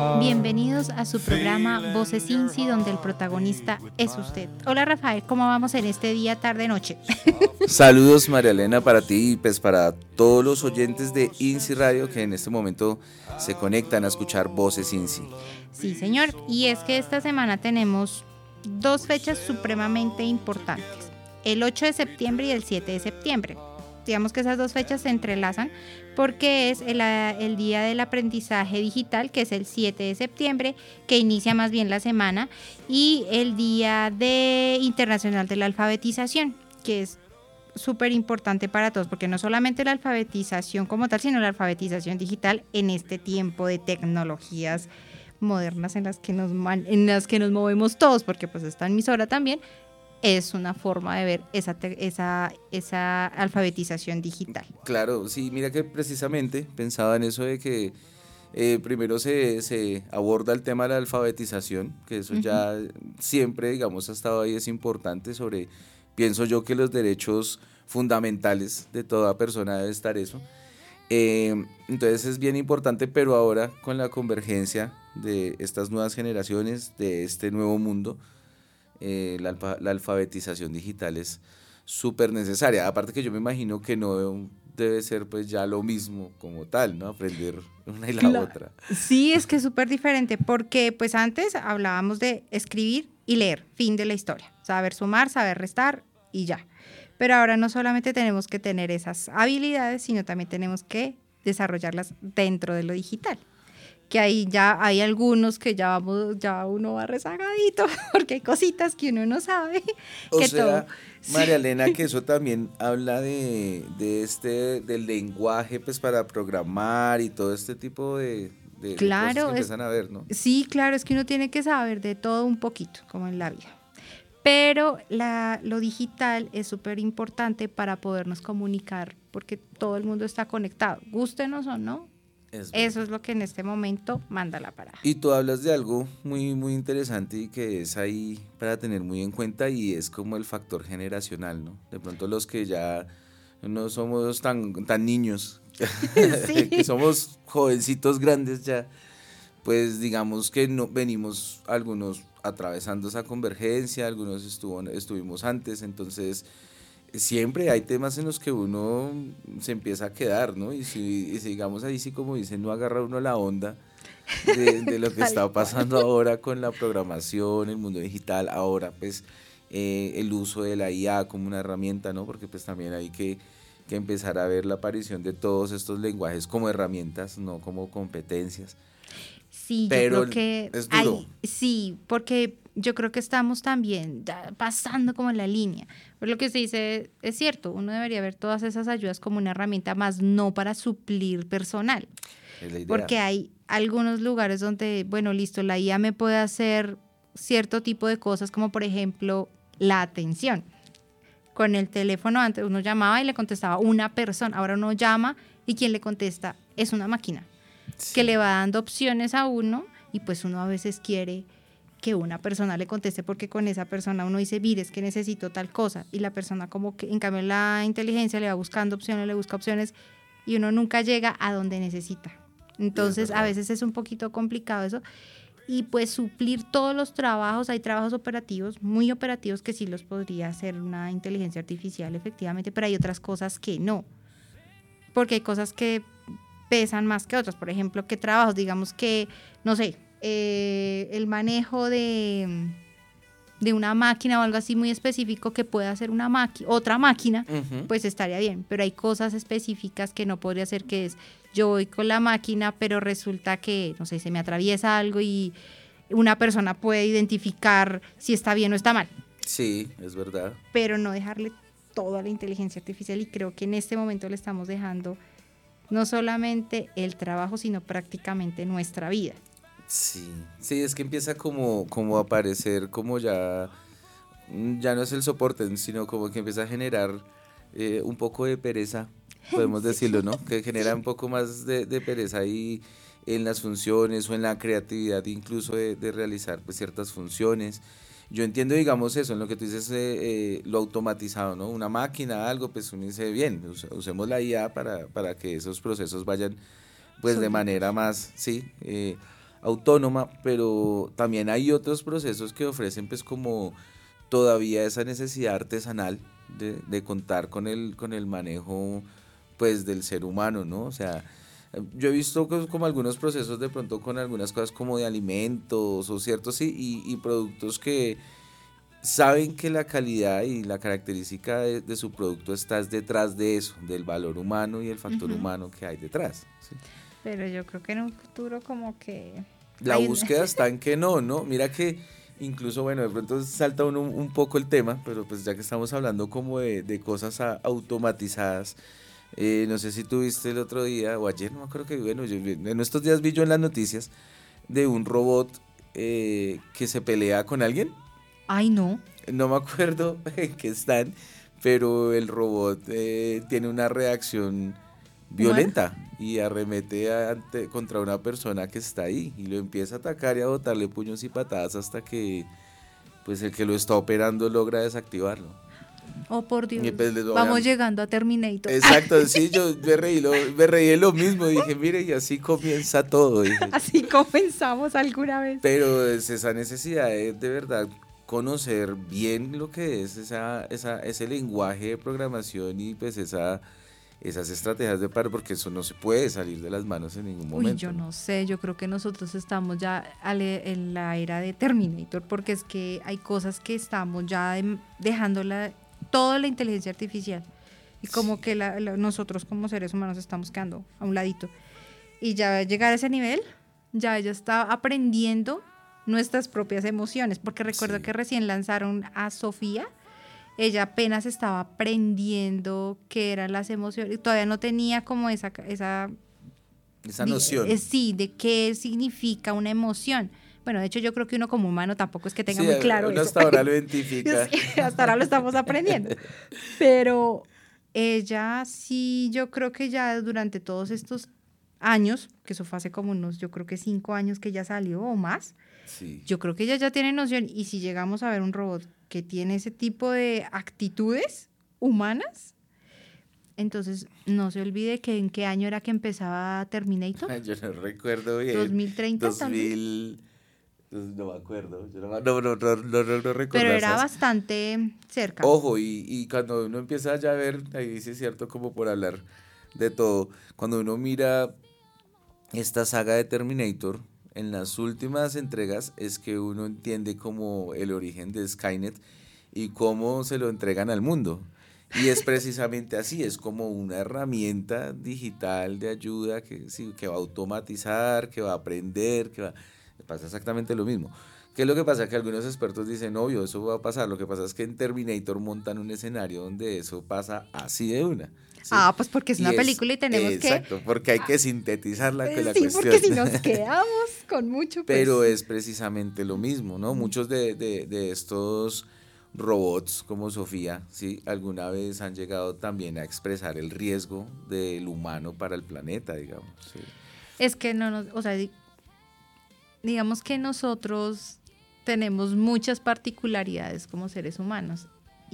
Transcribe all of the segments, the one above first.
Bienvenidos a su programa Voces INSI, donde el protagonista es usted. Hola Rafael, ¿cómo vamos en este día, tarde, noche? Saludos María Elena para ti y pues para todos los oyentes de INSI Radio que en este momento se conectan a escuchar Voces INSI. Sí, señor, y es que esta semana tenemos dos fechas supremamente importantes, el 8 de septiembre y el 7 de septiembre. Digamos que esas dos fechas se entrelazan porque es el día del aprendizaje digital, que es el 7 de septiembre, que inicia más bien la semana, y el día internacional de la alfabetización, que es súper importante para todos, porque no solamente la alfabetización como tal, sino la alfabetización digital en este tiempo de tecnologías modernas en las que nos movemos todos, porque pues esta emisora también es una forma de ver esa alfabetización digital. Claro, sí, mira que precisamente pensaba en eso de que primero se aborda el tema de la alfabetización, que eso ya siempre, digamos, ha estado ahí, es importante pienso yo que los derechos fundamentales de toda persona debe estar eso. Entonces es bien importante, pero ahora con la convergencia de estas nuevas generaciones, de este nuevo mundo, la alfabetización digital es súper necesaria. Aparte que yo me imagino que no debe ser pues ya lo mismo como tal, ¿no? Aprender una y la otra. Sí, es que es súper diferente, porque pues antes hablábamos de escribir y leer, fin de la historia. Saber sumar, saber restar y ya. Pero ahora no solamente tenemos que tener esas habilidades, sino también tenemos que desarrollarlas dentro de lo digital. Que ahí ya hay algunos que ya uno va rezagadito, porque hay cositas que uno no sabe. María Elena, que eso también habla del lenguaje pues para programar y todo este tipo de cosas que empiezan a ver, ¿no? Sí, claro, es que uno tiene que saber de todo un poquito, como en la vida. Pero lo digital es súper importante para podernos comunicar, porque todo el mundo está conectado, gústenos o no. Eso es lo que en este momento manda la parada. Y tú hablas de algo muy, muy interesante y que es ahí para tener muy en cuenta, y es como el factor generacional, ¿no? De pronto los que ya no somos tan niños, sí. que somos jovencitos grandes ya, pues digamos que no venimos algunos atravesando esa convergencia, algunos estuvimos antes, entonces siempre hay temas en los que uno se empieza a quedar, ¿no? Y si digamos ahí, sí, como dicen, no agarra uno la onda de lo que está pasando ahora con la programación, el mundo digital, ahora pues el uso de la IA como una herramienta, ¿no? Porque pues también hay que empezar a ver la aparición de todos estos lenguajes como herramientas, no como competencias. Sí, pero yo creo que es duro. Sí, porque yo creo que estamos también ya pasando como en la línea. Pero lo que se dice es cierto, uno debería ver todas esas ayudas como una herramienta más, no para suplir personal. Es la idea. Porque hay algunos lugares donde, bueno, listo, la IA me puede hacer cierto tipo de cosas, como por ejemplo la atención. Con el teléfono antes uno llamaba y le contestaba una persona, ahora uno llama y quien le contesta es una máquina. Sí. Que le va dando opciones a uno, y pues uno a veces quiere que una persona le conteste, porque con esa persona uno dice, mire, es que necesito tal cosa, y la persona como que, en cambio la inteligencia le va buscando opciones, le busca opciones, y uno nunca llega a donde necesita. Entonces a veces es un poquito complicado eso, y pues suplir todos los trabajos. Hay trabajos operativos, muy operativos, que sí los podría hacer una inteligencia artificial efectivamente, pero hay otras cosas que no, porque hay cosas que pesan más que otras. Por ejemplo, ¿qué trabajos? Digamos que, no sé, el manejo de una máquina o algo así muy específico que pueda hacer otra máquina, pues estaría bien. Pero hay cosas específicas que no podría hacer, que es, yo voy con la máquina, pero resulta que, no sé, se me atraviesa algo y una persona puede identificar si está bien o está mal. Sí, es verdad. Pero no dejarle todo a la inteligencia artificial, y creo que en este momento le estamos dejando no solamente el trabajo, sino prácticamente nuestra vida. Sí, es que empieza como a aparecer, como ya no es el soporte, sino como que empieza a generar un poco de pereza, podemos decirlo, ¿no? Que genera un poco más de pereza ahí en las funciones o en la creatividad incluso de realizar pues ciertas funciones. Yo entiendo, digamos, eso, en lo que tú dices, lo automatizado, ¿no? Una máquina, algo, pues uno dice, bien, usemos la IA para que esos procesos vayan, pues, de manera más, sí, autónoma, pero también hay otros procesos que ofrecen pues como todavía esa necesidad artesanal de contar con el manejo pues del ser humano, ¿no? O sea, yo he visto como algunos procesos de pronto con algunas cosas como de alimentos o ciertos sí, y productos que saben que la calidad y la característica de su producto está detrás de eso, del valor humano y el factor Ujú. humano que hay detrás, ¿sí? Pero yo creo que en un futuro como que La hay búsqueda está en que no, ¿no? Mira que incluso, bueno, de pronto salta uno un poco el tema, pero pues ya que estamos hablando como de cosas automatizadas, no sé si tuviste el otro día o ayer, no me acuerdo que, bueno, en estos días vi yo en las noticias de un robot que se pelea con alguien. ay no, No me acuerdo en qué están, pero el robot tiene una reacción humana. violenta y arremete contra una persona que está ahí y lo empieza a atacar y a botarle puños y patadas hasta que pues el que lo está operando logra desactivarlo. Oh, por Y Dios. pues, Vamos llegando a Terminator. exacto, sí, yo me reí de lo mismo, dije, mire, y así comienza todo, dije. Así comenzamos alguna vez. Pero es esa necesidad de verdad conocer bien lo que es ese lenguaje de programación y pues esas estrategias de paro, porque eso no se puede salir de las manos en ningún Uy, momento, yo ¿no? no sé, yo creo que nosotros estamos ya en la era de Terminator, porque es que hay cosas que estamos ya dejando toda la inteligencia artificial y como Sí, que nosotros como seres humanos estamos quedando a un ladito. Y ya llegar a ese nivel, ya ella está aprendiendo nuestras propias emociones, porque recuerdo sí. que recién lanzaron a Sofía, ella apenas estaba aprendiendo qué eran las emociones, y todavía no tenía como Esa noción. sí, de qué significa una emoción. Bueno, de hecho yo creo que uno como humano tampoco es que tenga Sí, muy claro uno eso. hasta ahora lo identifica. Sí, hasta ahora lo estamos aprendiendo. Pero ella sí, yo creo que ya durante todos estos años, que eso fue hace como unos, yo creo que 5 años que ya salió o más, Sí. yo creo que ella ya tiene noción. Y si llegamos a ver un robot que tiene ese tipo de actitudes humanas, entonces no se olvide que en qué año era que empezaba Terminator, Yo no recuerdo bien. 2030 dos tal vez, mil no me acuerdo. Yo no logro pero recordar, era ¿sabes? bastante cerca. Ojo, y cuando uno empieza ya a ver, ahí sí es cierto como por hablar de todo, cuando uno mira esta saga de Terminator, en las últimas entregas es que uno entiende como el origen de Skynet y cómo se lo entregan al mundo. Y es precisamente así, es como una herramienta digital de ayuda que, sí, que va a automatizar, que va a aprender, pasa exactamente lo mismo. ¿Qué es lo que pasa? Que algunos expertos dicen, obvio, eso va a pasar. Lo que pasa es que en Terminator montan un escenario donde eso pasa así de una, ¿sí? Ah, pues porque es Y una es, película y tenemos que, exacto, porque hay que sintetizar la sí, porque cuestión. si nos quedamos con mucho, Pero pues es precisamente lo mismo, ¿no? Muchos de estos robots como Sofía, ¿sí? Alguna vez han llegado también a expresar el riesgo del humano para el planeta, digamos, ¿sí? es que no nos, o sea, digamos que nosotros tenemos muchas particularidades como seres humanos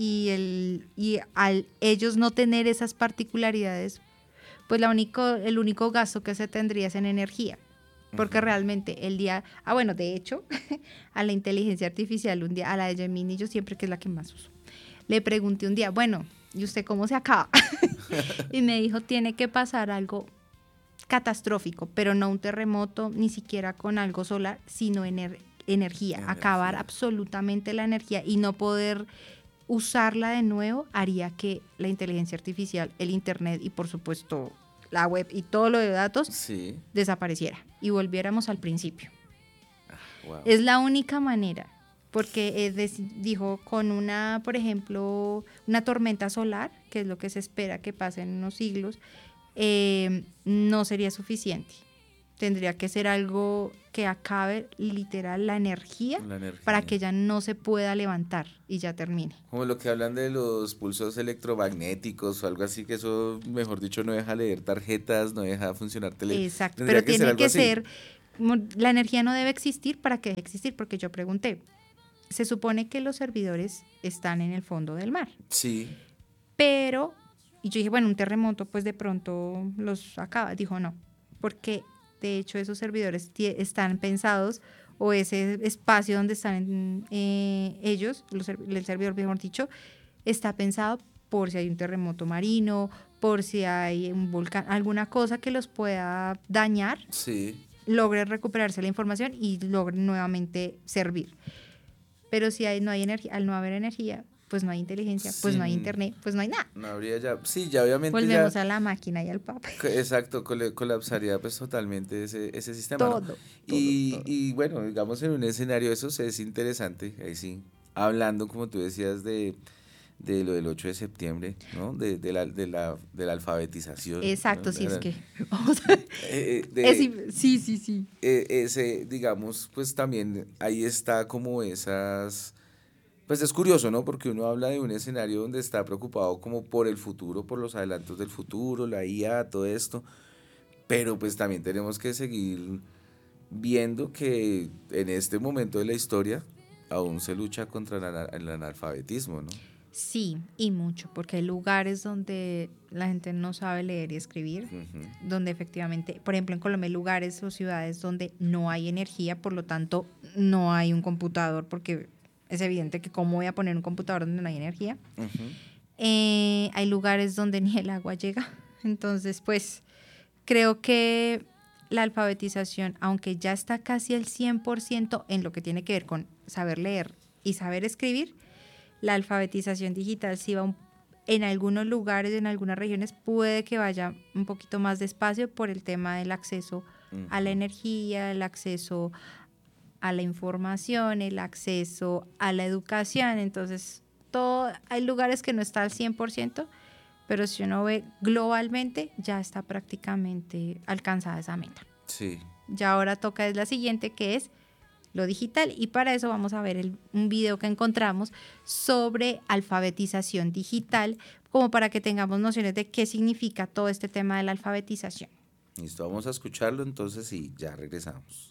y al ellos no tener esas particularidades, pues el único gasto que se tendría es en energía. Porque realmente el día, bueno, de hecho, a la inteligencia artificial un día, a la de Gemini, yo siempre que es la que más uso, le pregunté un día, bueno, ¿y usted cómo se acaba? Y me dijo, tiene que pasar algo catastrófico, pero no un terremoto, ni siquiera con algo solar, sino energía. Acabar Energía. absolutamente la energía y no poder usarla de nuevo haría que la inteligencia artificial, el internet y por supuesto la web y todo lo de datos Sí, desapareciera y volviéramos al principio. wow. Es la única manera, porque dijo con una, por ejemplo, una tormenta solar, que es lo que se espera que pase en unos siglos, no sería suficiente. Tendría que ser algo que acabe literal la energía La para que energía. ya no se pueda levantar y ya termine. Como lo que hablan de los pulsos electromagnéticos o algo así, que eso, mejor dicho, no deja leer tarjetas, no deja funcionar tele. Exacto, Tendría pero que ser tiene algo que así. ser, la energía no debe existir para que deje existir, porque yo pregunté, se supone que los servidores están en el fondo del mar, Sí, pero, y yo dije, bueno, un terremoto pues de pronto los acaba, dijo no, porque De hecho, esos servidores están pensados, o ese espacio donde están ellos, el servidor, mejor dicho, está pensado por si hay un terremoto marino, por si hay un volcán, alguna cosa que los pueda dañar, Sí. logre recuperarse la información y logre nuevamente servir. Pero si no hay energía, al no haber energía, pues no hay inteligencia, pues no hay internet, pues no hay nada. No habría ya, sí, ya obviamente volvemos ya, a la máquina y al papel. exacto, colapsaría pues totalmente ese sistema, ¿no? Todo. Y bueno, digamos en un escenario eso es interesante, ahí sí, hablando como tú decías de lo del 8 de septiembre, ¿no? De la alfabetización. Exacto, ¿no? sí, es que vamos a sí. Ese, digamos, pues también ahí está como esas. Pues es curioso, ¿no? Porque uno habla de un escenario donde está preocupado como por el futuro, por los adelantos del futuro, la IA, todo esto, pero pues también tenemos que seguir viendo que en este momento de la historia aún se lucha contra el analfabetismo, ¿no? Sí, y mucho, porque hay lugares donde la gente no sabe leer y escribir, donde efectivamente, por ejemplo, en Colombia hay lugares o ciudades donde no hay energía, por lo tanto no hay un computador, porque es evidente que cómo voy a poner un computador donde no hay energía. Hay lugares donde ni el agua llega. Entonces, pues, creo que la alfabetización, aunque ya está casi al 100% en lo que tiene que ver con saber leer y saber escribir, la alfabetización digital sí va en algunos lugares, en algunas regiones, puede que vaya un poquito más despacio por el tema del acceso a la energía, el acceso a la información, el acceso a la educación. Entonces, hay lugares que no está al 100%, pero si uno ve globalmente, ya está prácticamente alcanzada esa meta. Sí. Ya ahora toca es la siguiente, que es lo digital, y para eso vamos a ver un video que encontramos sobre alfabetización digital, como para que tengamos nociones de qué significa todo este tema de la alfabetización. Listo, vamos a escucharlo entonces y ya regresamos.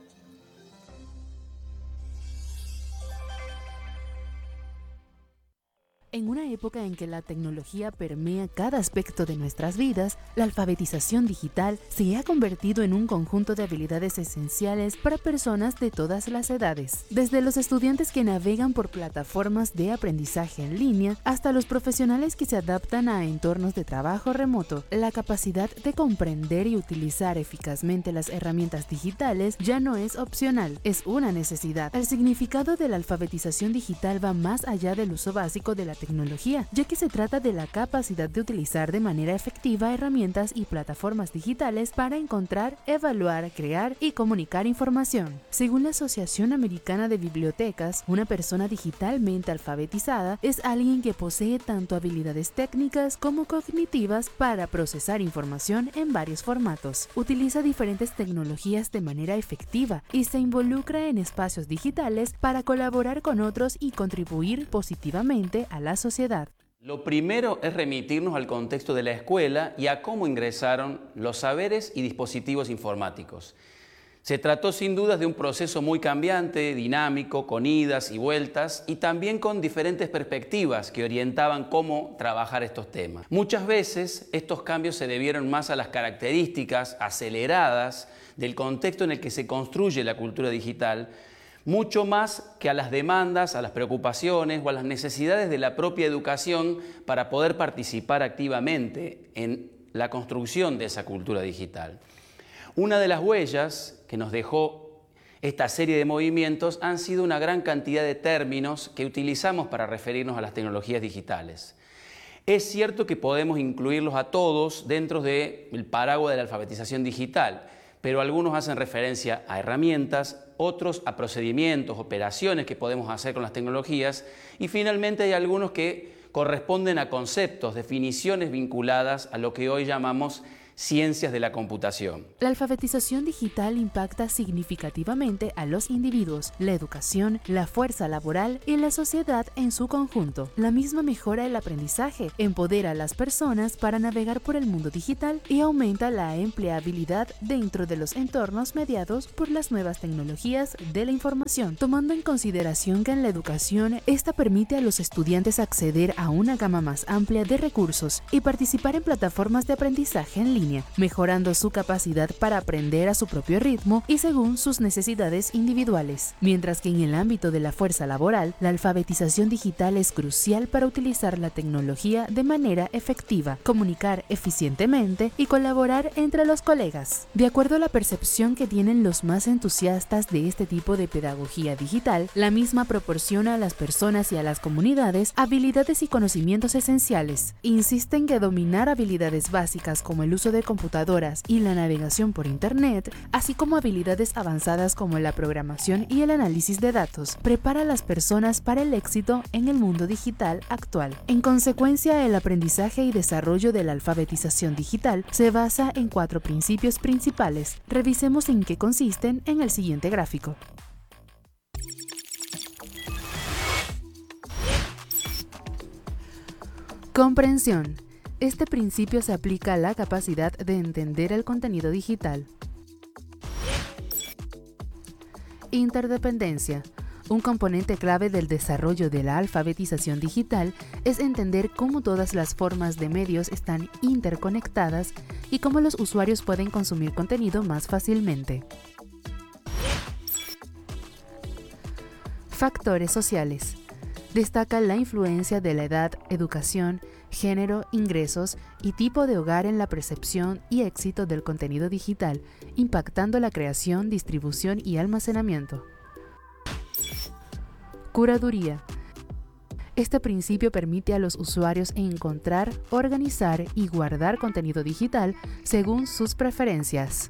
En una época en que la tecnología permea cada aspecto de nuestras vidas, la alfabetización digital se ha convertido en un conjunto de habilidades esenciales para personas de todas las edades. Desde los estudiantes que navegan por plataformas de aprendizaje en línea hasta los profesionales que se adaptan a entornos de trabajo remoto, la capacidad de comprender y utilizar eficazmente las herramientas digitales ya no es opcional, es una necesidad. El significado de la alfabetización digital va más allá del uso básico de la tecnología, ya que se trata de la capacidad de utilizar de manera efectiva herramientas y plataformas digitales para encontrar, evaluar, crear y comunicar información. Según la Asociación Americana de Bibliotecas, una persona digitalmente alfabetizada es alguien que posee tanto habilidades técnicas como cognitivas para procesar información en varios formatos, utiliza diferentes tecnologías de manera efectiva y se involucra en espacios digitales para colaborar con otros y contribuir positivamente a la sociedad. Lo primero es remitirnos al contexto de la escuela y a cómo ingresaron los saberes y dispositivos informáticos. Se trató sin dudas de un proceso muy cambiante, dinámico, con idas y vueltas y también con diferentes perspectivas que orientaban cómo trabajar estos temas. Muchas veces estos cambios se debieron más a las características aceleradas del contexto en el que se construye la cultura digital, mucho más que a las demandas, a las preocupaciones o a las necesidades de la propia educación para poder participar activamente en la construcción de esa cultura digital. Una de las huellas que nos dejó esta serie de movimientos han sido una gran cantidad de términos que utilizamos para referirnos a las tecnologías digitales. Es cierto que podemos incluirlos a todos dentro del paraguas de la alfabetización digital, pero algunos hacen referencia a herramientas, otros a procedimientos, operaciones que podemos hacer con las tecnologías y finalmente hay algunos que corresponden a conceptos, definiciones vinculadas a lo que hoy llamamos ciencias de la computación. La alfabetización digital impacta significativamente a los individuos, la educación, la fuerza laboral y la sociedad en su conjunto. La misma mejora el aprendizaje, empodera a las personas para navegar por el mundo digital y aumenta la empleabilidad dentro de los entornos mediados por las nuevas tecnologías de la información, tomando en consideración que en la educación esta permite a los estudiantes acceder a una gama más amplia de recursos y participar en plataformas de aprendizaje en línea. línea, mejorando su capacidad para aprender a su propio ritmo y según sus necesidades individuales. Mientras que en el ámbito de la fuerza laboral, la alfabetización digital es crucial para utilizar la tecnología de manera efectiva, comunicar eficientemente y colaborar entre los colegas. De acuerdo a la percepción que tienen los más entusiastas de este tipo de pedagogía digital, la misma proporciona a las personas y a las comunidades habilidades y conocimientos esenciales. Insisten que dominar habilidades básicas como el uso de computadoras y la navegación por Internet, así como habilidades avanzadas como la programación y el análisis de datos, prepara a las personas para el éxito en el mundo digital actual. En consecuencia, el aprendizaje y desarrollo de la alfabetización digital se basa en 4 principios principales. Revisemos en qué consisten en el siguiente gráfico. Comprensión. Este principio se aplica a la capacidad de entender el contenido digital. Interdependencia. Un componente clave del desarrollo de la alfabetización digital es entender cómo todas las formas de medios están interconectadas y cómo los usuarios pueden consumir contenido más fácilmente. Factores sociales. Destaca la influencia de la edad, educación, género, ingresos y tipo de hogar en la percepción y éxito del contenido digital, impactando la creación, distribución y almacenamiento. Curaduría. Este principio permite a los usuarios encontrar, organizar y guardar contenido digital según sus preferencias.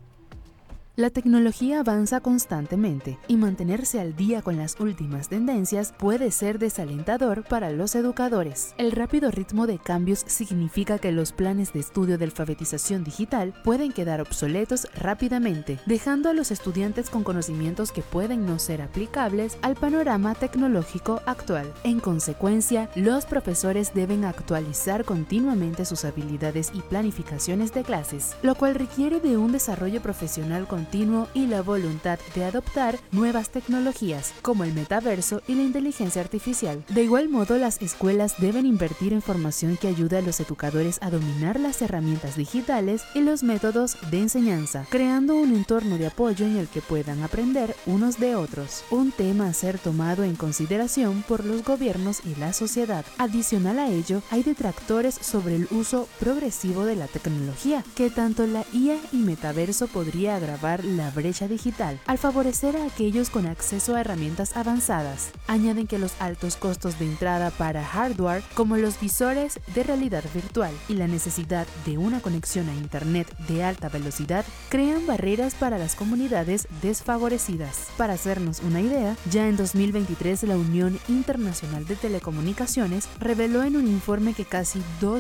La tecnología avanza constantemente y mantenerse al día con las últimas tendencias puede ser desalentador para los educadores. El rápido ritmo de cambios significa que los planes de estudio de alfabetización digital pueden quedar obsoletos rápidamente, dejando a los estudiantes con conocimientos que pueden no ser aplicables al panorama tecnológico actual. En consecuencia, los profesores deben actualizar continuamente sus habilidades y planificaciones de clases, lo cual requiere de un desarrollo profesional continuo y la voluntad de adoptar nuevas tecnologías como el metaverso y la inteligencia artificial. De igual modo, las escuelas deben invertir en formación que ayude a los educadores a dominar las herramientas digitales y los métodos de enseñanza, creando un entorno de apoyo en el que puedan aprender unos de otros, un tema a ser tomado en consideración por los gobiernos y la sociedad. Adicional a ello, hay detractores sobre el uso progresivo de la tecnología, que tanto la IA y metaverso podría agravar la brecha digital al favorecer a aquellos con acceso a herramientas avanzadas. Añaden que los altos costos de entrada para hardware como los visores de realidad virtual y la necesidad de una conexión a Internet de alta velocidad crean barreras para las comunidades desfavorecidas. Para hacernos una idea, ya en 2023 la Unión Internacional de Telecomunicaciones reveló en un informe que casi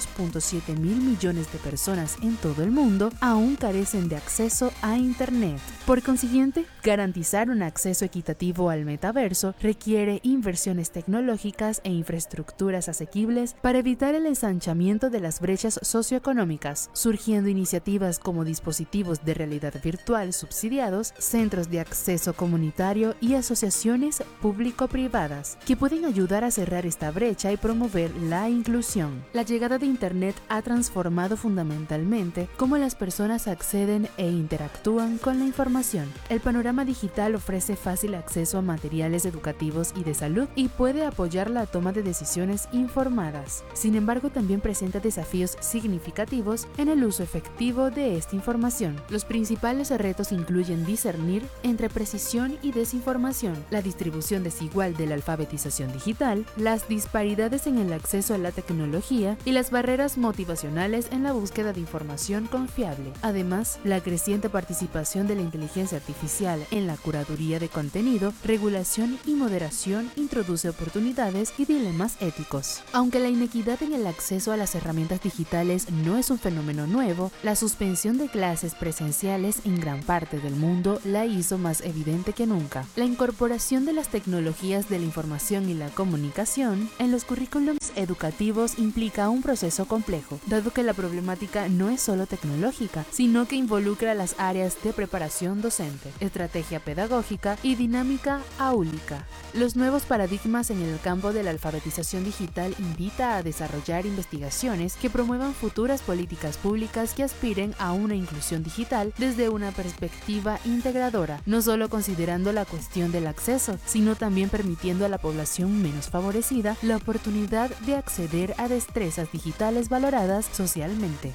2.7 mil millones de personas en todo el mundo aún carecen de acceso a Internet. Por consiguiente, garantizar un acceso equitativo al metaverso requiere inversiones tecnológicas e infraestructuras asequibles para evitar el ensanchamiento de las brechas socioeconómicas, surgiendo iniciativas como dispositivos de realidad virtual subsidiados, centros de acceso comunitario y asociaciones público-privadas, que pueden ayudar a cerrar esta brecha y promover la inclusión. La llegada de Internet ha transformado fundamentalmente cómo las personas acceden e interactúan con la información. El panorama digital ofrece fácil acceso a materiales educativos y de salud y puede apoyar la toma de decisiones informadas. Sin embargo, también presenta desafíos significativos en el uso efectivo de esta información. Los principales retos incluyen discernir entre precisión y desinformación, la distribución desigual de la alfabetización digital, las disparidades en el acceso a la tecnología y las barreras motivacionales en la búsqueda de información confiable. Además, la creciente participación de la inteligencia artificial en la curaduría de contenido, regulación y moderación introduce oportunidades y dilemas éticos. Aunque la inequidad en el acceso a las herramientas digitales no es un fenómeno nuevo, la suspensión de clases presenciales en gran parte del mundo la hizo más evidente que nunca. La incorporación de las tecnologías de la información y la comunicación en los currículums educativos implica un proceso complejo, dado que la problemática no es solo tecnológica, sino que involucra las áreas de preparación preparación docente, estrategia pedagógica y dinámica áulica. Los nuevos paradigmas en el campo de la alfabetización digital invita a desarrollar investigaciones que promuevan futuras políticas públicas que aspiren a una inclusión digital desde una perspectiva integradora, no solo considerando la cuestión del acceso, sino también permitiendo a la población menos favorecida la oportunidad de acceder a destrezas digitales valoradas socialmente.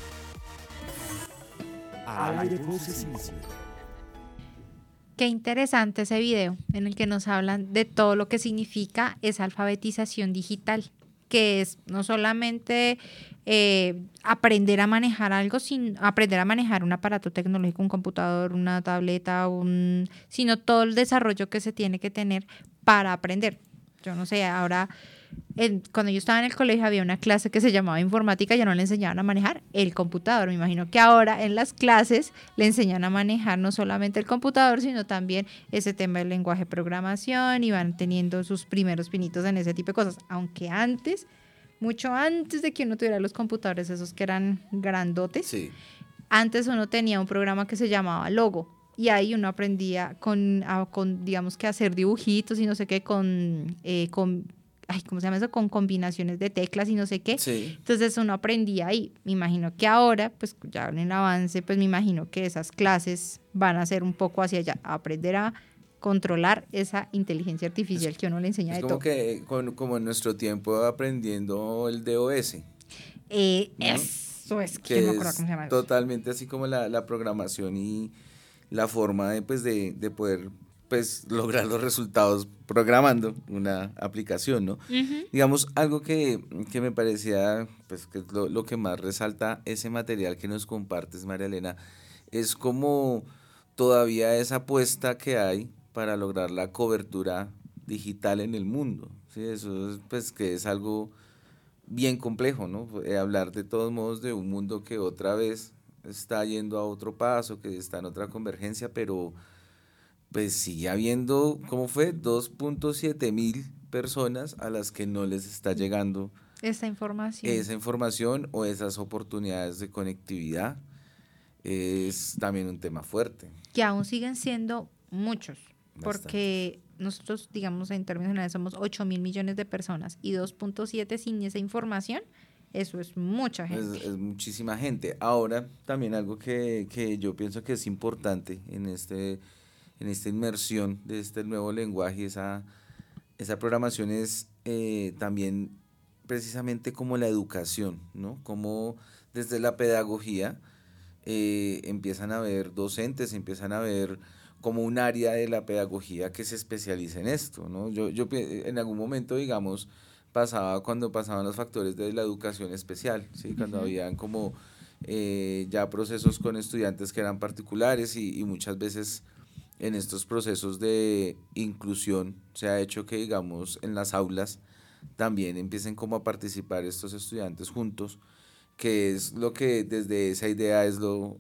Qué interesante ese video en el que nos hablan de todo lo que significa esa alfabetización digital, que es no solamente aprender a manejar algo, sino aprender a manejar un aparato tecnológico, un computador, una tableta, sino todo el desarrollo que se tiene que tener para aprender. Yo no sé, ahora cuando yo estaba en el colegio había una clase que se llamaba informática, ya no le enseñaban a manejar el computador. Me imagino que ahora en las clases le enseñan a manejar no solamente el computador, sino también ese tema del lenguaje de programación y van teniendo sus primeros pinitos en ese tipo de cosas. Aunque antes, mucho antes de que uno tuviera los computadores esos que eran grandotes, sí, antes uno tenía un programa que se llamaba Logo. Y ahí uno aprendía con digamos que hacer dibujitos y no sé qué, ¿cómo se llama eso? Con combinaciones de teclas y no sé qué. Sí. Entonces uno aprendía ahí. Me imagino que ahora, pues ya en el avance, pues me imagino que esas clases van a ser un poco hacia allá, a aprender a controlar esa inteligencia artificial que uno le enseña de todo. Es como que como en nuestro tiempo aprendiendo el DOS. ¿No? Eso es, que no me acuerdo cómo se llama. Totalmente así como la programación y la forma de poder pues lograr los resultados programando una aplicación, ¿no? Uh-huh. Digamos, algo que me parecía, pues que es lo que más resalta ese material que nos compartes, María Elena, es como todavía esa apuesta que hay para lograr la cobertura digital en el mundo, ¿sí? Eso es, pues que es algo bien complejo, ¿no? Hablar de todos modos de un mundo que otra vez está yendo a otro paso, que está en otra convergencia, pero pues sigue habiendo, ¿cómo fue? 2.7 mil personas a las que no les está llegando esa información o esas oportunidades de conectividad. Es también un tema fuerte. Que aún siguen siendo muchos, porque nosotros, digamos, en términos generales somos 8.000 millones de personas y 2.7 sin esa información. Eso es mucha gente. Es muchísima gente. Ahora, también algo que yo pienso que es importante en esta inmersión de este nuevo lenguaje, esa programación es también precisamente como la educación, ¿no? Como desde la pedagogía empiezan a haber docentes, empiezan a haber como un área de la pedagogía que se especializa en esto, ¿no? Yo en algún momento, digamos, cuando pasaban los factores de la educación especial, ¿sí? Cuando uh-huh. habían como ya procesos con estudiantes que eran particulares y muchas veces en estos procesos de inclusión se ha hecho que, digamos, en las aulas también empiecen como a participar estos estudiantes juntos, que es lo que desde esa idea es lo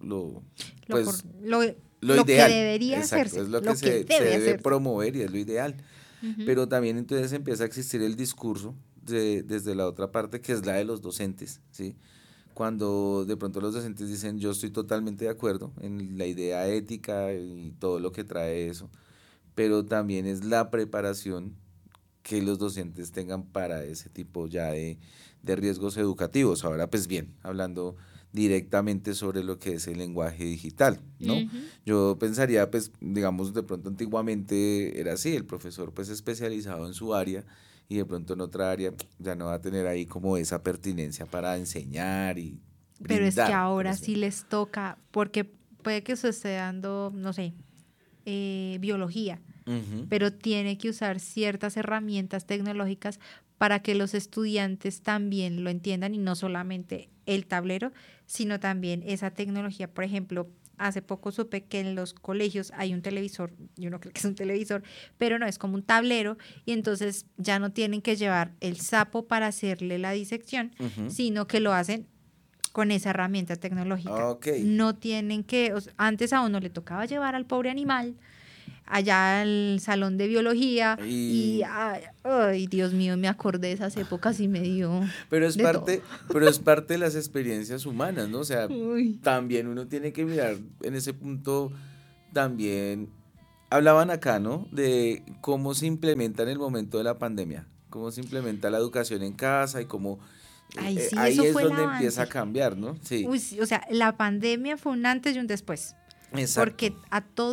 ideal. Que debería Exacto, hacerse. Es lo que se debe promover y es lo ideal. Uh-huh. Pero también entonces empieza a existir el discurso desde la otra parte, que es la de los docentes, ¿sí? Cuando de pronto los docentes dicen, yo estoy totalmente de acuerdo en la idea ética y todo lo que trae eso, pero también es la preparación que los docentes tengan para ese tipo ya de riesgos educativos. Ahora, pues bien, hablando directamente sobre lo que es el lenguaje digital, ¿no? Uh-huh. Yo pensaría, pues, digamos, de pronto antiguamente era así, el profesor pues especializado en su área y de pronto en otra área ya no va a tener ahí como esa pertinencia para enseñar y brindar. Pero es que ahora sí les toca, porque puede que se esté dando, no sé, biología, uh-huh. pero tiene que usar ciertas herramientas tecnológicas para que los estudiantes también lo entiendan y no solamente el tablero, sino también esa tecnología. Por ejemplo, hace poco supe que en los colegios hay un televisor, yo no creo que es un televisor, pero no, es como un tablero, y entonces ya no tienen que llevar el sapo para hacerle la disección, uh-huh. sino que lo hacen con esa herramienta tecnológica. Okay. No tienen que, antes a uno le tocaba llevar al pobre animal allá al salón de biología y ay, Dios mío, me acordé de esas épocas y me dio pero es parte de las experiencias humanas, ¿no? O sea, también uno tiene que mirar en ese punto también hablaban acá, ¿no? De cómo se implementa en el momento de la pandemia, cómo se implementa la educación en casa y cómo Ay, sí, ahí eso es fue el donde empieza a avance. cambiar, ¿no? Sí, Uy, sí, o sea, la pandemia fue un antes y un después, exacto. porque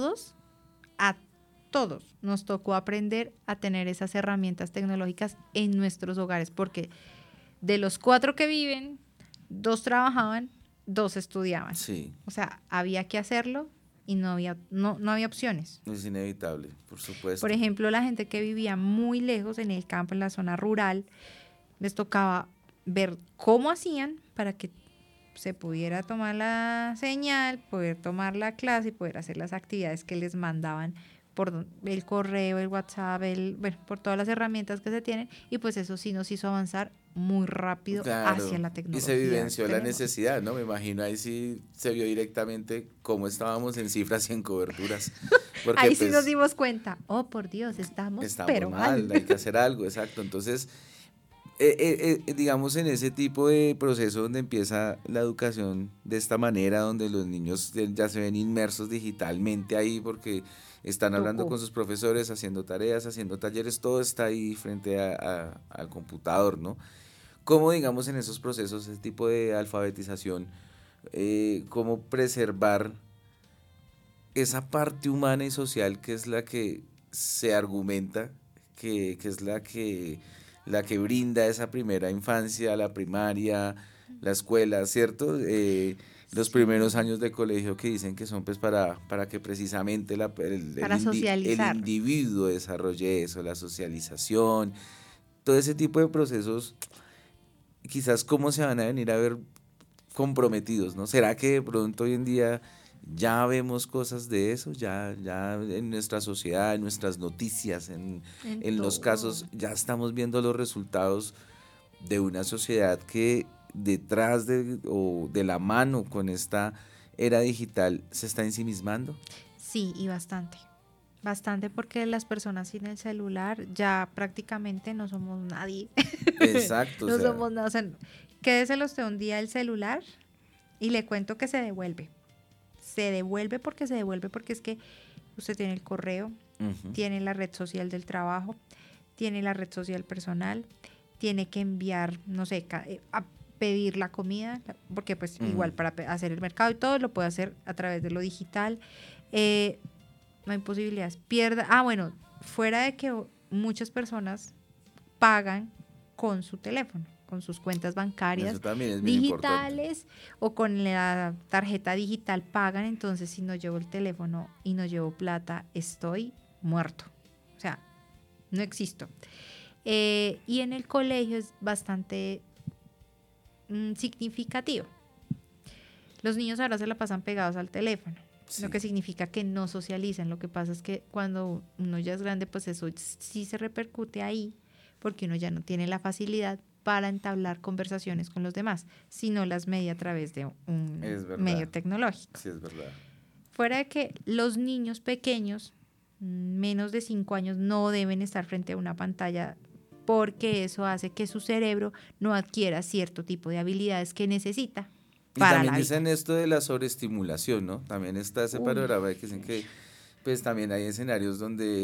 a todos nos tocó aprender a tener esas herramientas tecnológicas en nuestros hogares, porque de los 4 que viven, 2 trabajaban, 2 estudiaban. Sí, O sea, había que hacerlo y no había opciones. es inevitable, por Por supuesto. ejemplo, la gente que vivía muy lejos en el campo, en la zona rural, les tocaba ver cómo hacían para que se pudiera tomar la señal, poder tomar la clase y poder hacer las actividades que les mandaban por el correo, el WhatsApp, bueno, por todas las herramientas que se tienen, y pues eso sí nos hizo avanzar muy rápido hacia Claro, la y se tecnología que vivenció la tenemos. necesidad, ¿no? Me imagino ahí sí se vio directamente cómo estábamos en cifras y en coberturas, porque Ahí sí nos pues dimos cuenta, oh por Dios, estamos estamos pero mal. mal, hay que hacer algo, exacto. Entonces, digamos en ese tipo de proceso donde empieza la educación de esta manera, donde los niños ya se ven inmersos digitalmente ahí porque están hablando Tocó. con sus profesores, haciendo tareas, haciendo talleres, todo está ahí frente al computador, ¿no? ¿Cómo, digamos, en esos procesos, ese tipo de alfabetización, cómo preservar esa parte humana y social que es la que se argumenta, que es la que brinda esa primera infancia, la primaria, la escuela, ¿cierto? Los primeros Sí, años de colegio que dicen que son pues para que precisamente para el socializar. individuo desarrolle eso, la socialización, todo ese tipo de procesos, quizás cómo se van a venir a ver comprometidos, ¿no? ¿Será que de pronto hoy en día ya vemos cosas de eso? Ya en nuestra sociedad, en nuestras noticias, En en los todo. casos, ya estamos viendo los resultados de una sociedad que detrás o de la mano con esta era digital se está ensimismando? Sí, y bastante. Bastante porque las personas sin el celular ya prácticamente no somos nadie. Exacto, o No sea, somos nada. O sea, quédeselo usted un día el celular y le cuento que se devuelve. Se devuelve porque es que usted tiene el correo, ujú, tiene la red social del trabajo, tiene la red social personal, tiene que enviar, no sé, a pedir la comida, porque pues ujú. igual para hacer el mercado y todo lo puede hacer a través de lo digital. Eh, no hay posibilidades. Bueno, fuera de que muchas personas pagan con su teléfono, con sus cuentas Eso bancarias también es bien importante. digitales o con la tarjeta digital pagan, entonces si no llevo el teléfono y no llevo plata, estoy muerto. O sea, no existo. Y en el colegio es bastante significativo. Los niños ahora se la pasan pegados al teléfono, lo Sí. que significa que no socializan. Lo que pasa es que cuando uno ya es grande, pues eso sí se repercute ahí, porque uno ya no tiene la facilidad para entablar conversaciones con los demás, sino las media a través de un Es verdad, medio tecnológico. sí es verdad. Fuera de que los niños pequeños, menos de 5 años, no deben estar frente a una pantalla porque eso hace que su cerebro no adquiera cierto tipo de habilidades que necesita Y para también la vida. dicen esto de la sobreestimulación, ¿no? También está ese Uy, panorama de que dicen que pues también hay escenarios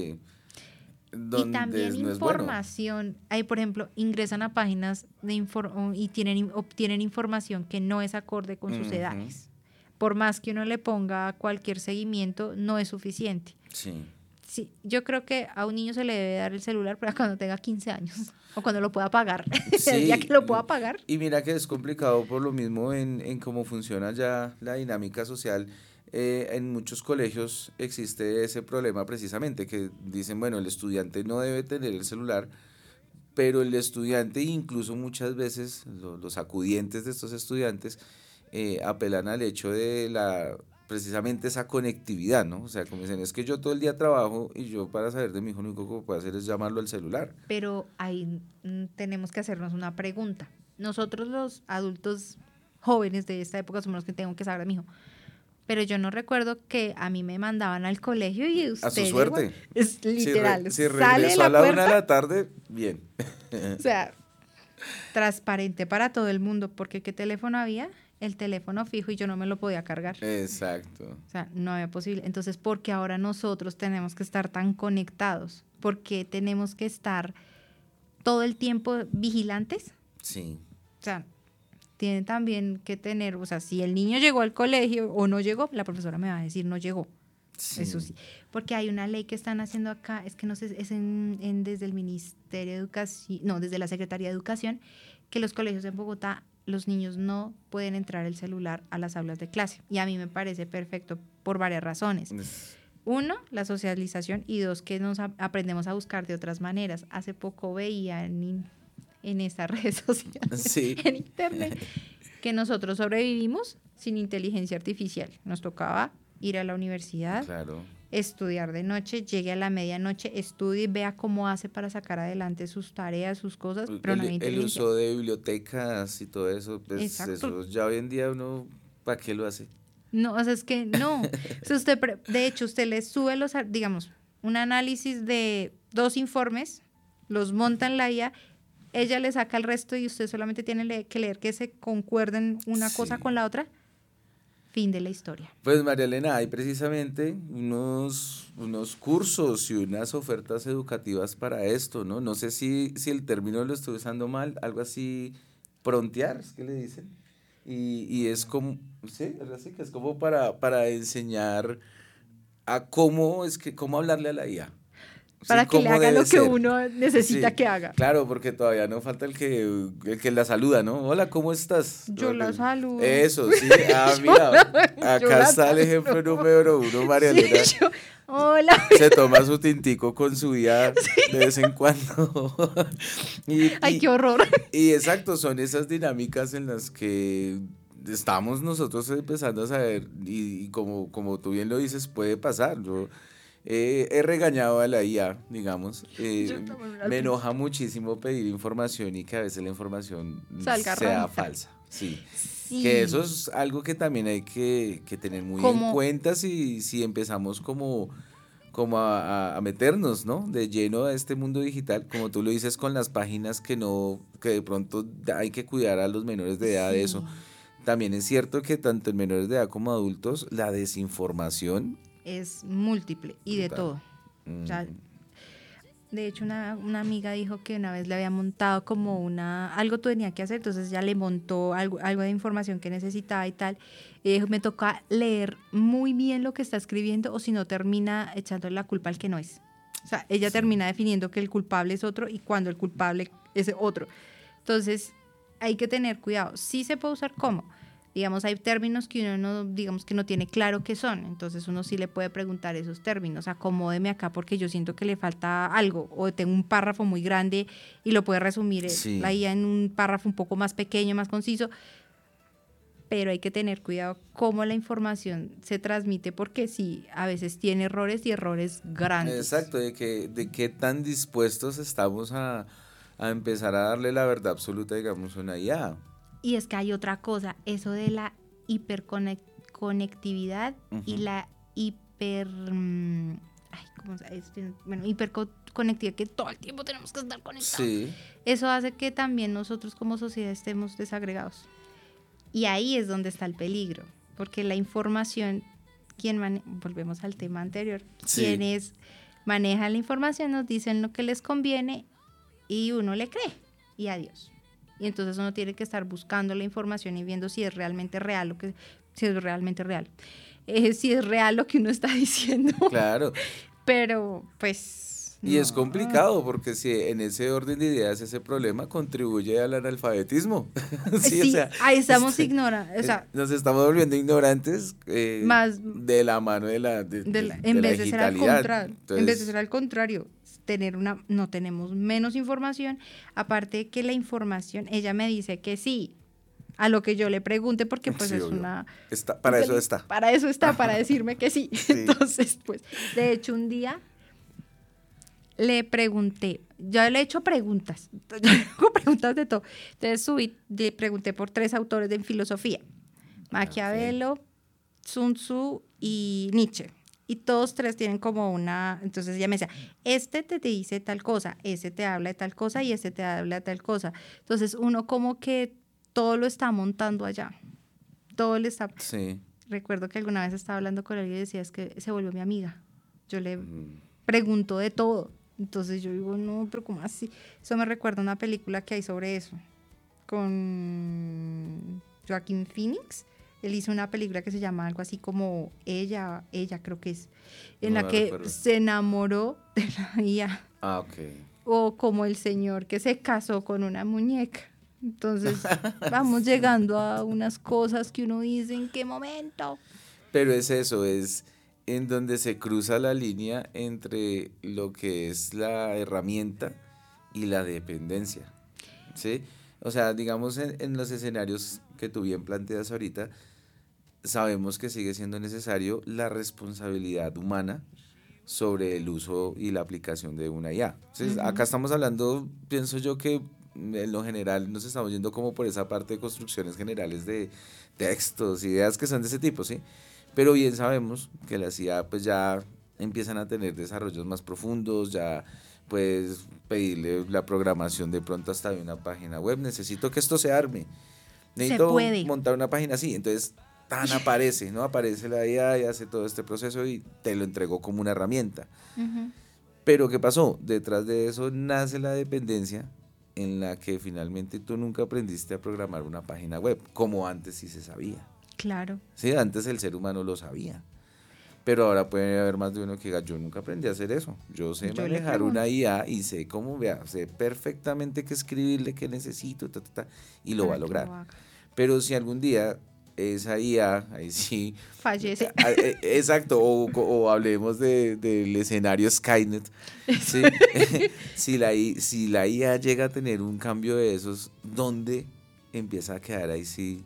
y donde también no es bueno. información, ahí por ejemplo ingresan a páginas y obtienen información que no es acorde con sus Ujú, edades. Por más que uno le ponga cualquier seguimiento, no es suficiente. sí. Sí, yo creo que a un niño se le debe dar el celular para cuando tenga 15 años o cuando lo pueda pagar. El día que Sí, lo pueda pagar. y mira que es complicado por lo mismo en cómo funciona ya la dinámica social. En muchos colegios existe ese problema precisamente, que dicen, bueno, el estudiante no debe tener el celular, pero el estudiante, incluso muchas veces los acudientes de estos estudiantes, apelan al hecho de precisamente esa conectividad, ¿no? O sea, como dicen, es que yo todo el día trabajo y yo para saber de mi hijo lo único que puedo hacer es llamarlo al celular. Pero ahí tenemos que hacernos una pregunta. Nosotros los adultos jóvenes de esta época somos los que tengo que saber de mi hijo. Pero yo no recuerdo que a mí me mandaban al colegio y A su usted suerte. es literal, Si sale de regresó a la la 1 de puerta, la tarde, bien. o sea, transparente para todo el mundo, porque ¿qué teléfono había? el teléfono fijo y yo no me lo podía cargar. Exacto. O sea, no había posible. Entonces, ¿por qué ahora nosotros tenemos que estar tan conectados? ¿Por qué tenemos que estar todo el tiempo vigilantes? Sí. O sea, tienen también que tener, o sea, si el niño llegó al colegio o no llegó, la profesora me va a decir no llegó. Sí. Eso sí. Porque hay una ley que están haciendo acá, es que no sé, es desde el Ministerio de Educación, no, desde la Secretaría de Educación, que los colegios en Bogotá, los niños no pueden entrar el celular a las aulas de clase. Y a mí me parece perfecto por varias razones. Uno, la socialización, y dos, que nos aprendemos a buscar de otras maneras. Hace poco veía en estas redes sociales, sí. en internet, que nosotros sobrevivimos sin inteligencia artificial. Nos tocaba ir a la universidad, Claro. estudiar de noche, llegue a la medianoche, estudie y vea cómo hace para sacar adelante sus tareas, sus cosas, pero no había El inteligencia. uso de bibliotecas y todo eso, pues Exacto. eso ya hoy en día uno, ¿para qué lo hace? No, o sea, es que no. Si usted, de hecho, usted le sube digamos, un análisis de 2 informes, los monta en la IA, ella le saca el resto y usted solamente tiene que leer que se concuerden una cosa con la otra. Fin de la historia. Pues María Elena, hay precisamente unos cursos y unas ofertas educativas para esto, ¿no? No sé si el término lo estoy usando mal, algo así, prontear, es que le dicen. Y es como, sí, algo así, que es como para enseñar a cómo hablarle a la IA. Para Sí, que le cómo haga debe lo que ser. uno necesita Sí, que haga. claro, porque todavía no falta el que la saluda, ¿no? Hola, ¿cómo estás? Yo la saludo. Eso, sí. Ah, mira, acá está el ejemplo número 1, María Elena. Sí, hola. Se toma su tintico con su IA de vez en cuando. Ay, qué horror. Y exacto, son esas dinámicas en las que estamos nosotros empezando a saber, y como tú bien lo dices, puede pasar. Yo he regañado a la IA, digamos. Me enoja muchísimo pedir información y que a veces la información Salga sea rarita. falsa. Sí. Sí. Que eso es algo que también hay que tener muy en cuenta si empezamos como a meternos, ¿no? De lleno a este mundo digital, como tú lo dices, con las páginas que de pronto hay que cuidar a los menores de edad de eso. También es cierto que tanto en menores de edad como adultos, la desinformación es múltiple y de brutal. todo. O sea, de hecho, una amiga dijo que una vez le había montado como algo tenía que hacer, entonces ya le montó algo de información que necesitaba y tal. Y dijo, me toca leer muy bien lo que está escribiendo o si no termina echándole la culpa al que no es. O sea, ella termina definiendo que el culpable es otro y cuando el culpable es otro. Entonces, hay que tener cuidado. Sí se puede usar como. Digamos, hay términos que uno no, digamos que no tiene claro qué son, entonces uno sí le puede preguntar esos términos, acomódeme acá porque yo siento que le falta algo, o tengo un párrafo muy grande y lo puede resumir la IA en un párrafo un poco más pequeño, más conciso, pero hay que tener cuidado cómo la información se transmite, porque sí, a veces tiene errores y errores grandes. Exacto, de qué tan dispuestos estamos a empezar a darle la verdad absoluta, digamos, a una IA. Y es que hay otra cosa, eso de la hiperconectividad y la hiperconectividad, que todo el tiempo tenemos que estar conectados. Sí. Eso hace que también nosotros como sociedad estemos desagregados. Y ahí es donde está el peligro, porque la información, volvemos al tema anterior, quienes manejan la información nos dicen lo que les conviene y uno le cree y adiós. Y entonces uno tiene que estar buscando la información y viendo si es realmente real si es realmente real. Si es real lo que uno está diciendo. Claro. Pero, pues... Y es complicado porque si en ese orden de ideas ese problema contribuye al analfabetismo. Sí, o sea, ahí estamos ignorando. O sea, nos estamos volviendo ignorantes más de la mano de la en vez de ser al contrario. Entonces, en vez de ser al contrario. No tenemos menos información, aparte de que la información, ella me dice que sí, a lo que yo le pregunte, porque pues es obvio. una... Para eso está. Para eso está, para decirme que sí. Entonces, pues, de hecho, un día le pregunté, yo le he hecho preguntas, yo le hago preguntas de todo, entonces le pregunté por 3 autores de filosofía, Maquiavelo, Sun Tzu y Nietzsche. Y todos 3 tienen como entonces ella me decía, este te dice tal cosa, ese te habla de tal cosa y este te habla de tal cosa. Entonces uno como que todo lo está montando allá. todo le está... Sí. Recuerdo que alguna vez estaba hablando con alguien y decía, es que se volvió mi amiga. Yo le pregunto de todo. Entonces yo digo, no, pero ¿cómo así? Eso me recuerda a una película que hay sobre eso, con Joaquin Phoenix. Él hizo una película que se llama algo así como Ella creo que es, en No la la que recuerdo. se enamoró de la IA. Ah, ok. O como el señor que se casó con una muñeca. Entonces vamos llegando a unas cosas que uno dice, ¿en qué momento? Pero es eso, es en donde se cruza la línea entre lo que es la herramienta y la dependencia, ¿sí? O sea, digamos en los escenarios que tú bien planteas ahorita, sabemos que sigue siendo necesario la responsabilidad humana sobre el uso y la aplicación de una IA. Entonces, acá estamos hablando, pienso yo que en lo general nos estamos yendo como por esa parte de construcciones generales de textos, ideas que son de ese tipo, ¿sí? Pero bien sabemos que las IA pues ya empiezan a tener desarrollos más profundos, ya puedes pedirle la programación de pronto hasta de una página web, necesito que esto se arme, necesito puede. montar una página así, entonces tan aparece, ¿no? Aparece la IA y hace todo este proceso y te lo entregó como una herramienta. Pero ¿qué pasó? Detrás de eso nace la dependencia en la que finalmente tú nunca aprendiste a programar una página web, como antes sí se sabía. Claro. Sí, antes el ser humano lo sabía. Pero ahora puede haber más de uno que diga, yo nunca aprendí a hacer eso. Yo sé Yo le manejar pregunto. una IA y sé cómo, vea, sé perfectamente qué escribirle, qué necesito, y lo va a Para que lograr. lo haga. Pero si algún día esa IA, ahí sí, Fallece. exacto, o hablemos del escenario Skynet, ¿sí? si la IA llega a tener un cambio de esos, ¿dónde empieza a quedar ahí sí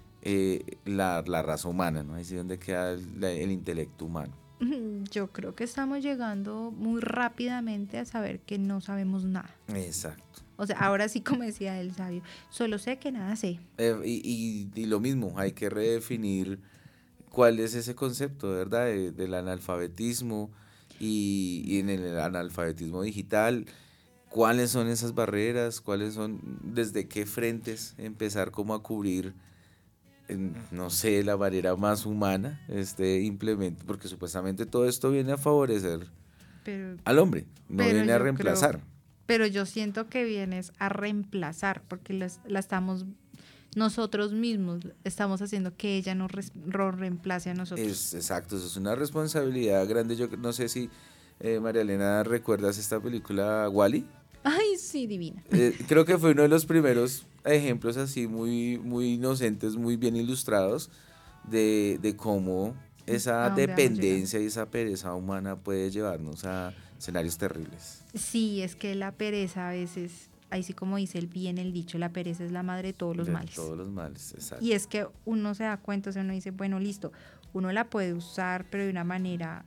la raza humana, ¿no? Ahí sí donde queda el intelecto humano. Yo creo que estamos llegando muy rápidamente a saber que no sabemos nada. Exacto. O sea, ahora sí, como decía el sabio, solo sé que nada sé. Y lo mismo, hay que redefinir cuál es ese concepto, ¿verdad? Del analfabetismo y en el analfabetismo digital, cuáles son esas barreras, cuáles son, desde qué frentes empezar como a cubrir, no sé, la manera más humana, este implemento, porque supuestamente todo esto viene a favorecer Pero, al hombre, no pero viene a yo reemplazar. creo, pero yo siento que vienes a reemplazar, porque la estamos, nosotros mismos estamos haciendo que ella nos reemplace a nosotros. Es exacto, eso es una responsabilidad grande. Yo no sé si María Elena recuerdas esta película Wall-E. Ay, sí, divina. Creo que fue uno de los primeros ejemplos así muy, muy inocentes, muy bien ilustrados de cómo esa ¿A dónde vamos dependencia y esa pereza humana puede llevarnos a escenarios terribles. Sí, es que la pereza a veces, ahí sí como dice el bien el dicho, la pereza es la madre de todos los De males. todos los males, exacto. Y es que uno se da cuenta, o sea, uno dice, bueno, listo, uno la puede usar, pero de una manera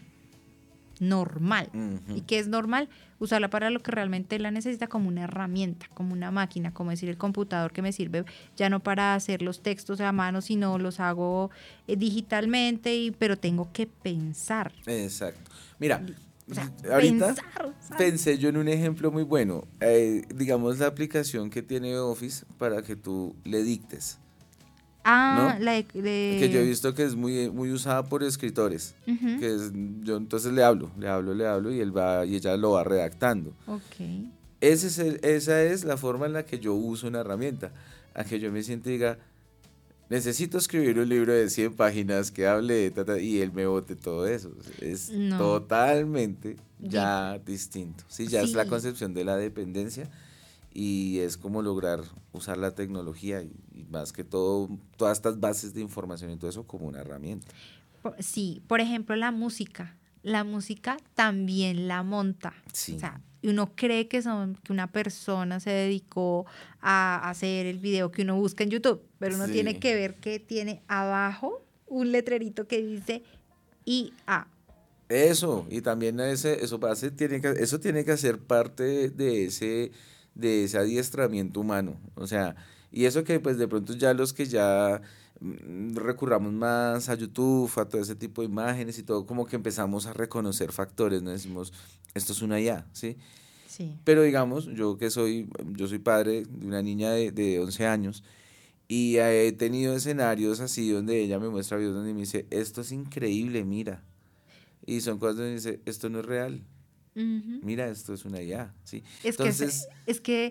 normal. Ujú. ¿Y qué es normal? Usarla para lo que realmente la necesita, como una herramienta, como una máquina, como decir el computador que me sirve ya no para hacer los textos a mano, sino los hago digitalmente, pero tengo que pensar. Exacto. Mira, O sea, ahorita pensar, ¿sabes? pensé yo en un ejemplo muy bueno. Digamos la aplicación que tiene Office para que tú le dictes. Ah, ¿no? la Que yo he visto que es muy, muy usada por escritores. Ujú. Que es, yo entonces le hablo y él va y ella lo va redactando. Ok. Esa es la forma en la que yo uso una herramienta. A que yo me sienta y diga, necesito escribir un libro de 100 páginas que hable de y él me bote todo eso. Es No. totalmente ya distinto. Sí, ya es la Sí. concepción de la dependencia y es como lograr usar la tecnología y más que todo, todas estas bases de información y todo eso como una herramienta. Sí, por ejemplo, la música. La música también la monta. Sí. O sea, y uno cree que una persona se dedicó a hacer el video que uno busca en YouTube, pero uno Sí. tiene que ver que tiene abajo un letrerito que dice IA. Eso, y también eso tiene que hacer parte de ese adiestramiento humano. O sea, y eso que pues de pronto ya los que ya recurramos más a YouTube, a todo ese tipo de imágenes y todo, como que empezamos a reconocer factores, ¿no? Decimos, esto es una IA, ¿sí? Sí. Pero digamos, yo soy padre de una niña de 11 años Y he tenido escenarios así donde ella me muestra videos donde me dice, esto es increíble, mira. Y son cosas donde dice, esto no es real. Ujú. Mira, esto es una IA, ¿sí? Es que, Entonces, es que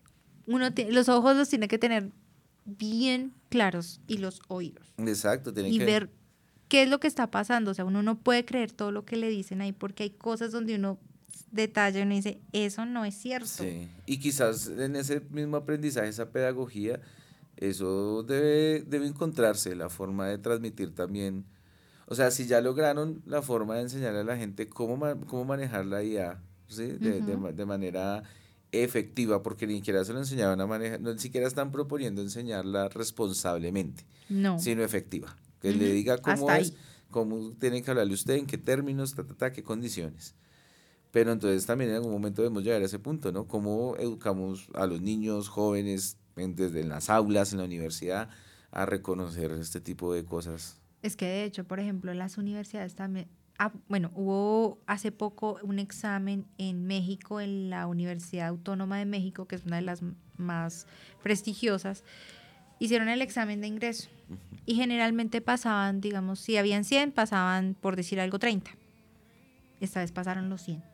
los ojos los tiene que tener bien claros y los oídos. exacto, tienen Y que... ver qué es lo que está pasando. O sea, uno no puede creer todo lo que le dicen ahí porque hay cosas donde uno detalla y uno dice, eso no es cierto. Sí, y quizás en ese mismo aprendizaje, esa pedagogía, eso debe encontrarse, la forma de transmitir también. O sea, si ya lograron la forma de enseñarle a la gente cómo manejar la IA, ¿sí? Ujú. De manera efectiva, porque ni siquiera se lo enseñaban a manejar, no, ni siquiera están proponiendo enseñarla responsablemente, No. sino efectiva. Que le Ujú. diga cómo Hasta es, ahí. cómo tiene que hablarle usted, en qué términos, qué condiciones. Pero entonces también en algún momento debemos llegar a ese punto, ¿no? ¿Cómo educamos a los niños, jóvenes, desde en las aulas, en la universidad, a reconocer este tipo de cosas? Es que de hecho, por ejemplo, las universidades también, bueno, hubo hace poco un examen en México, en la Universidad Autónoma de México, que es una de las más prestigiosas, hicieron el examen de ingreso y generalmente pasaban, digamos, si habían 100, pasaban, por decir algo, 30. Esta vez pasaron los 100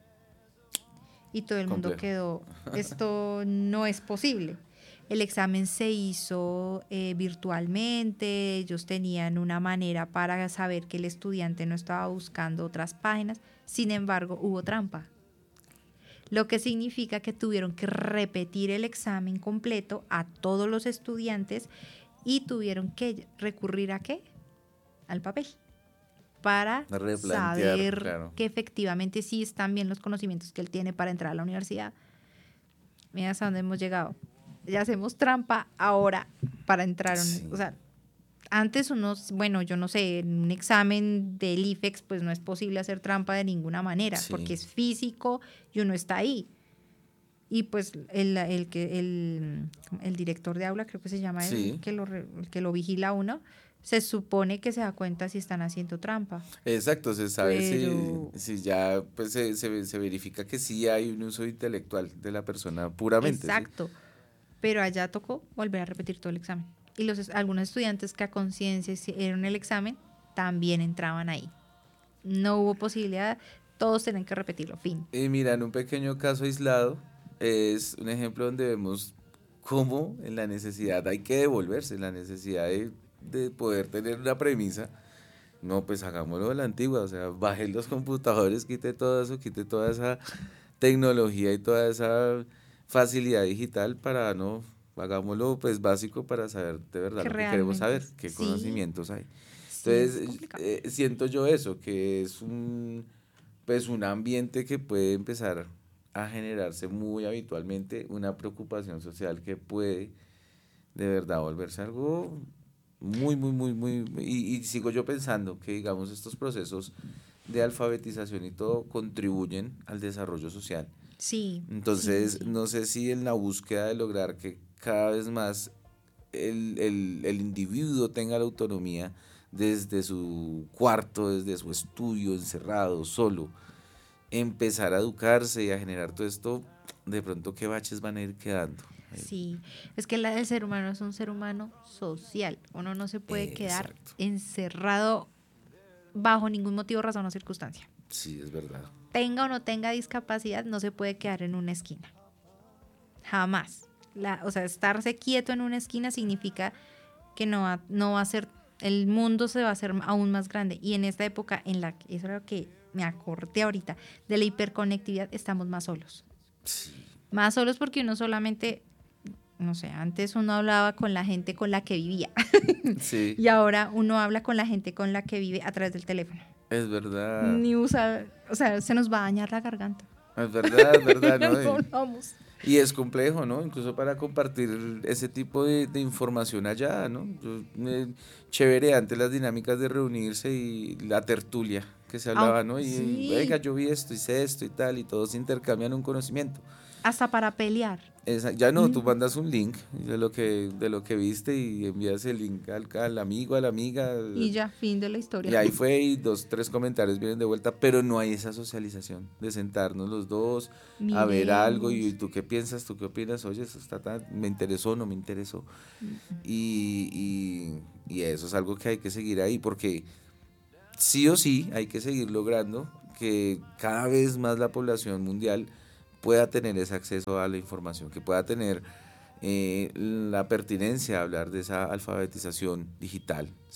y todo el mundo Complejo. quedó, esto no es posible. El examen se hizo virtualmente, ellos tenían una manera para saber que el estudiante no estaba buscando otras páginas, sin embargo hubo trampa, lo que significa que tuvieron que repetir el examen completo a todos los estudiantes y tuvieron que recurrir ¿a qué? Al papel, para Replantear, saber claro. que efectivamente sí están bien los conocimientos que él tiene para entrar a la universidad. Mira hasta dónde hemos llegado. Ya hacemos trampa ahora para entrar. Sí. O sea, antes unos, bueno, yo no sé, en un examen del IFEX, pues no es posible hacer trampa de ninguna manera, Sí. porque es físico y uno está ahí. Y pues el director de aula, creo que se llama Sí. el que lo vigila a uno, se supone que se da cuenta si están haciendo trampa. Exacto, se sabe Pero si ya pues se verifica que sí hay un uso intelectual de la persona puramente, ¿sí? exacto. Pero allá tocó volver a repetir todo el examen. Y algunos estudiantes que a conciencia hicieron el examen también entraban ahí. No hubo posibilidad, todos tenían que repetirlo, fin. Y mira, en un pequeño caso aislado, es un ejemplo donde vemos cómo en la necesidad hay que devolverse, en la necesidad de poder tener una premisa. No, pues hagámoslo de la antigua, o sea, baje los computadores, quite todo eso, quite toda esa tecnología y toda esa facilidad digital para no, hagámoslo pues básico para saber de verdad Que lo que queremos realmente, saber, qué sí, conocimientos hay. sí es Entonces, complicado. siento yo eso, que es pues un ambiente que puede empezar a generarse muy habitualmente, una preocupación social que puede de verdad volverse algo muy, y sigo yo pensando que, digamos, estos procesos de alfabetización y todo contribuyen al desarrollo social. Sí, sí, Entonces, sí. no sé si en la búsqueda de lograr que cada vez más el individuo tenga la autonomía desde su cuarto, desde su estudio, encerrado, solo, empezar a educarse y a generar todo esto, de pronto qué baches van a ir quedando. Sí, es que el ser humano es un ser humano social. Uno no se puede quedar Exacto. encerrado bajo ningún motivo, razón o circunstancia. Sí, es verdad. Tenga o no tenga discapacidad, no se puede quedar en una esquina. Jamás. O sea, estarse quieto en una esquina significa que no va a ser, el mundo se va a hacer aún más grande. Y en esta época, eso era lo que me acordé ahorita, de la hiperconectividad, estamos más solos. Sí. Más solos porque uno solamente, no sé, antes uno hablaba con la gente con la que vivía. Sí, Y ahora uno habla con la gente con la que vive a través del teléfono. es verdad. Ni usa, o sea, se nos va a dañar la garganta. Es verdad, ¿no? No vamos. Y es complejo, ¿no? Incluso para compartir ese tipo de información allá, ¿no? Chévere antes las dinámicas de reunirse y la tertulia que se hablaba, ¿no? Y Sí, venga, yo vi esto, hice esto y tal, y todos intercambian un conocimiento. Hasta para pelear. Ya no, tú mandas un link de lo que viste y envías el link al amigo, a la amiga. Y ya, fin de la historia. Y ahí fue, y 2, 3 comentarios vienen de vuelta, pero no hay esa socialización de sentarnos los dos, a ver algo, y tú qué piensas, tú qué opinas, oye, eso me interesó, no me interesó. Y eso es algo que hay que seguir ahí, porque sí o sí hay que seguir logrando que cada vez más la población mundial pueda tener ese acceso a la información, que pueda tener la pertinencia de hablar de esa alfabetización digital.